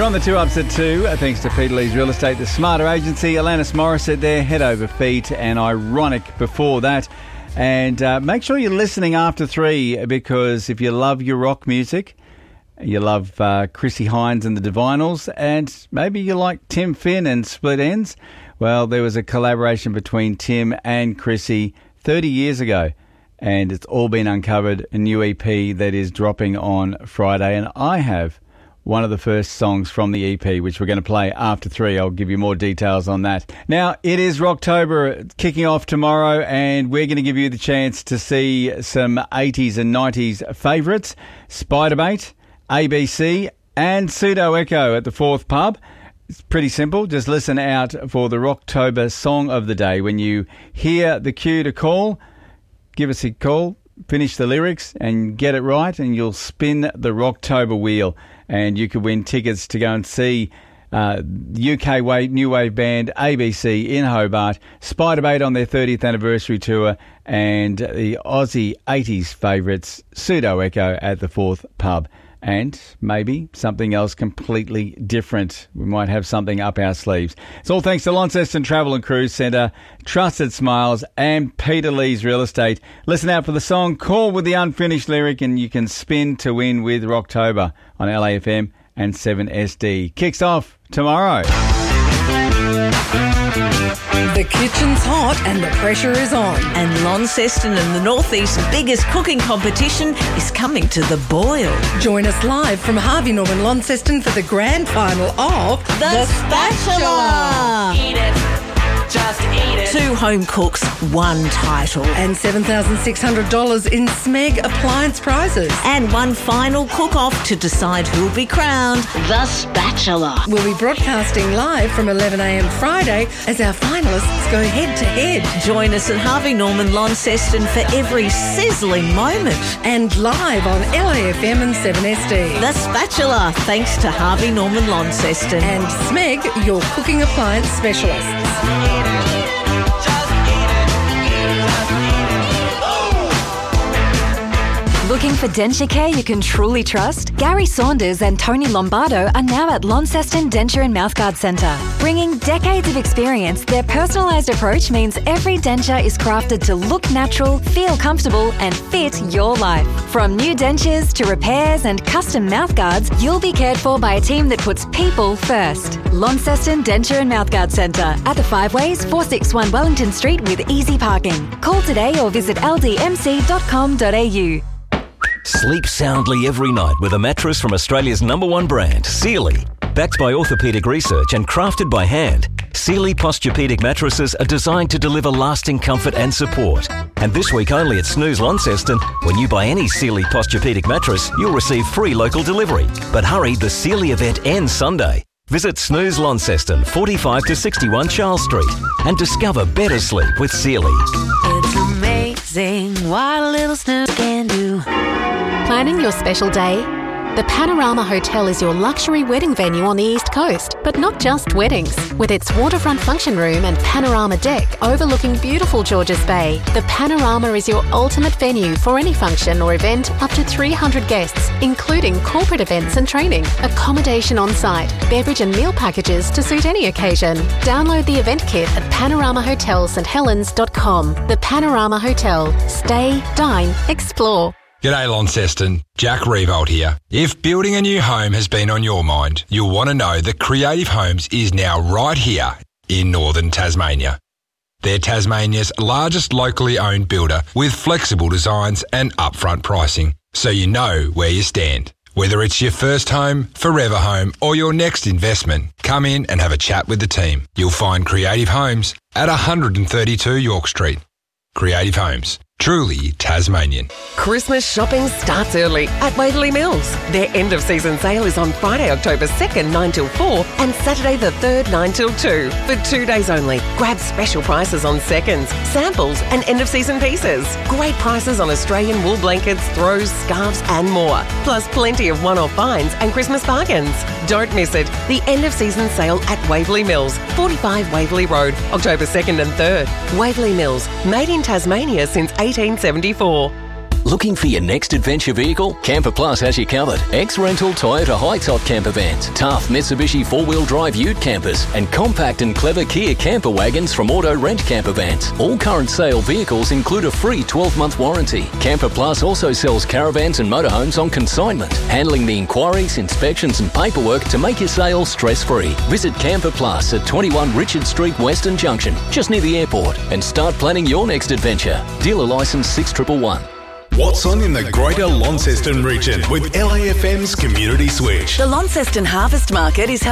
You're on the 2 Ups at 2, thanks to Peter Lee's Real Estate, the Smarter Agency. Alanis Morissette there, Head Over Feet, and Ironic before that. And make sure you're listening after 3, because if you love your rock music, you love Chrissie Hynde and the Divinals, and maybe you like Tim Finn and Split Enz, well, there was a collaboration between Tim and Chrissie 30 years ago, and it's all been uncovered, a new EP that is dropping on Friday, and I have one of the first songs from the EP, which we're going to play after 3. I'll give you more details on that. Now, it is Rocktober kicking off tomorrow, and we're going to give you the chance to see some 80s and 90s favourites, Spiderbait, ABC and Pseudo Echo at the 4th Pub. It's pretty simple. Just listen out for the Rocktober song of the day. When you hear the cue to call, give us a call, finish the lyrics and get it right, and you'll spin the Rocktober wheel, and you could win tickets to go and see UK new wave band ABC in Hobart, Spiderbait on their 30th anniversary tour, and the Aussie 80s favourites Pseudo Echo at the 4th Pub. And maybe something else completely different. We might have something up our sleeves. It's all thanks to Launceston Travel and Cruise Centre, Trusted Smiles and Peter Lee's Real Estate. Listen out for the song, call with the unfinished lyric, and you can spin to win with Rocktober on LAFM and 7SD. Kicks off tomorrow. The kitchen's hot and the pressure is on. And Launceston and the Northeast's biggest cooking competition is coming to the boil. Join us live from Harvey Norman Launceston for the grand final of The Spatula. Eat it. Just eat it. 2 home cooks, 1 title. and $7,600 in SMEG appliance prizes. And 1 final cook-off to decide who'll be crowned The Spatula. We'll be broadcasting live from 11 a.m. Friday as our finalists go head-to-head. Join us at Harvey Norman Launceston for every sizzling moment. And live on LAFM and 7SD. The Spatula, thanks to Harvey Norman Launceston. And SMEG, your cooking appliance specialists. Looking for denture care you can truly trust? Gary Saunders and Tony Lombardo are now at Launceston Denture and Mouthguard Centre. Bringing decades of experience, their personalised approach means every denture is crafted to look natural, feel comfortable and fit your life. From new dentures to repairs and custom mouthguards, you'll be cared for by a team that puts people first. Launceston Denture and Mouthguard Centre at the 5 Ways, 461 Wellington Street with easy parking. Call today or visit ldmc.com.au. Sleep soundly every night with a mattress from Australia's #1 brand, Sealy. Backed by orthopaedic research and crafted by hand, Sealy Posturepedic mattresses are designed to deliver lasting comfort and support. And this week only at Snooze Launceston, when you buy any Sealy Posturepedic mattress, you'll receive free local delivery. But hurry, the Sealy event ends Sunday. Visit Snooze Launceston, 45 to 61 Charles Street, and discover better sleep with Sealy. It's amazing what a little snooze can do. Planning your special day? The Panorama Hotel is your luxury wedding venue on the East Coast, but not just weddings. With its waterfront function room and panorama deck overlooking beautiful Georges Bay, the Panorama is your ultimate venue for any function or event up to 300 guests, including corporate events and training. Accommodation on site, beverage and meal packages to suit any occasion. Download the event kit at panoramahotelssthelens.com. The Panorama Hotel. Stay, dine, explore. G'day Launceston, Jack Revolt here. If building a new home has been on your mind, you'll want to know that Creative Homes is now right here in northern Tasmania. They're Tasmania's largest locally owned builder with flexible designs and upfront pricing, so you know where you stand. Whether it's your first home, forever home or your next investment, come in and have a chat with the team. You'll find Creative Homes at 132 York Street. Creative Homes. Truly Tasmanian. Christmas shopping starts early at Waverley Mills. Their end of season sale is on Friday, October 2nd, 9 till 4 and Saturday the 3rd, 9 till 2 for 2 days only. Grab special prices on seconds, samples and end of season pieces. Great prices on Australian wool blankets, throws, scarves and more. Plus plenty of one-off finds and Christmas bargains. Don't miss it. The end of season sale at Waverley Mills, 45 Waverley Road, October 2nd and 3rd. Waverley Mills, made in Tasmania since 1874. Looking for your next adventure vehicle? Camper Plus has you covered. Ex-rental Toyota high-top camper vans, tough Mitsubishi four-wheel drive ute campers, and compact and clever Kia camper wagons from Auto Rent Camper Vans. All current sale vehicles include a free 12-month warranty. Camper Plus also sells caravans and motorhomes on consignment, handling the inquiries, inspections and paperwork to make your sale stress-free. Visit Camper Plus at 21 Richard Street, Western Junction, just near the airport, and start planning your next adventure. Dealer licence 6111. What's on in the Greater Launceston region with LAFM's Community Switch? The Launceston Harvest Market is